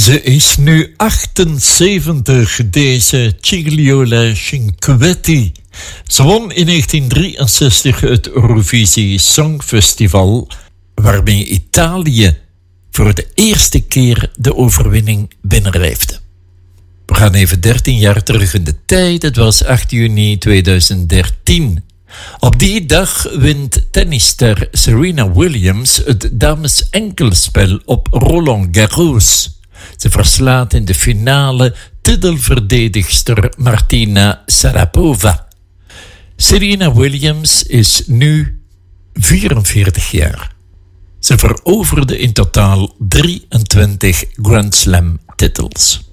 Ze is nu 78, deze Gigliola Cinquetti. Ze won in 1963 het Eurovisie Songfestival, waarmee Italië voor de eerste keer de overwinning binnenlijfde. We gaan even 13 jaar terug in de tijd. Het was 8 juni 2013. Op die dag wint tennisster Serena Williams het dames-enkelspel op Roland Garros. Ze verslaat in de finale titelverdedigster Martina Sharapova. Serena Williams is nu 44 jaar. Ze veroverde in totaal 23 Grand Slam titels.